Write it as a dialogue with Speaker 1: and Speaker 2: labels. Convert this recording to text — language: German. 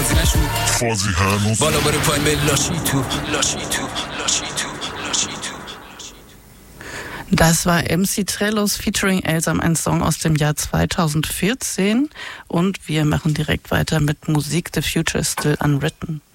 Speaker 1: بازی نشون بالا بره پایین به لاشی تو لاشی تو لاشی تو لاشی تو.
Speaker 2: Das war MC Trellos featuring Elsam, ein Song aus dem Jahr 2014. Und wir machen direkt weiter mit Musik. The Future is Still Unwritten.